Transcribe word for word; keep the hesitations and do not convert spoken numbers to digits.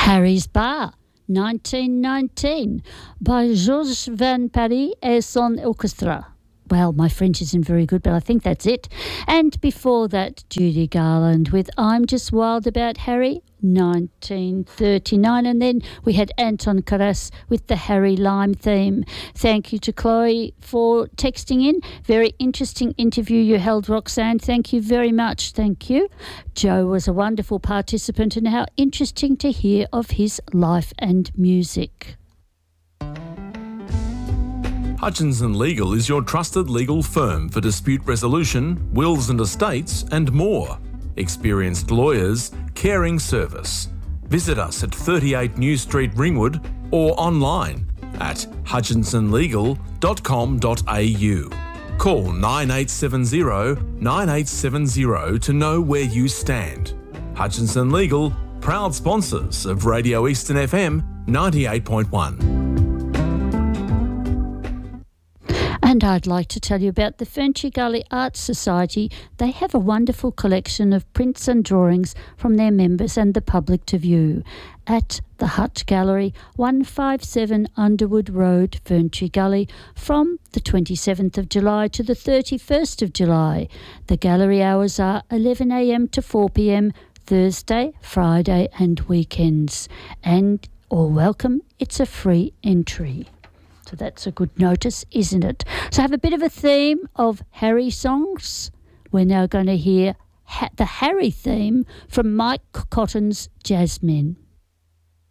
Harry's Bar, nineteen nineteen, by Georges Van Paris et son orchestra. Well, my French isn't very good, but I think that's it. And before that, Judy Garland with I'm Just Wild About Harry, nineteen thirty-nine. And then we had Anton Karas with the Harry Lime theme. Thank you to Chloe for texting in. Very interesting interview you held, Roxanne. Thank you very much. Thank you. Joe was a wonderful participant, and how interesting to hear of his life and music. Hutchinson Legal is your trusted legal firm for dispute resolution, wills and estates, and more. Experienced lawyers, caring service. Visit us at thirty-eight New Street, Ringwood, or online at hutchinson legal dot com dot a u. Call nine eight seven zero, nine eight seven zero to know where you stand. Hutchinson Legal, proud sponsors of Radio Eastern F M ninety-eight point one. And I'd like to tell you about the Ferntree Gully Arts Society. They have a wonderful collection of prints and drawings from their members and the public to view at the Hut Gallery, one fifty-seven Underwood Road, Ferntree Gully, from the twenty-seventh of July to the thirty-first of July. The gallery hours are eleven a m to four p m, Thursday, Friday and weekends. And all welcome, it's a free entry. So that's a good notice, isn't it? So I have a bit of a theme of Harry songs. We're now going to hear ha- the Harry theme from Mike Cotton's Jazzmen.